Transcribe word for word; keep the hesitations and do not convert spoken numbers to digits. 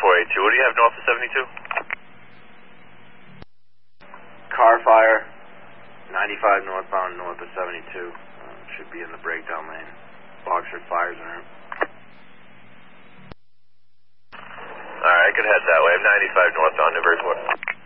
four eight two. What do you have north of seventy-two? Car fire, ninety-five northbound, north of seventy-two. Uh, should be in the breakdown lane. Boxer fires in her. Alright, I could head that way. I'm ninety-five northbound, Newburyport.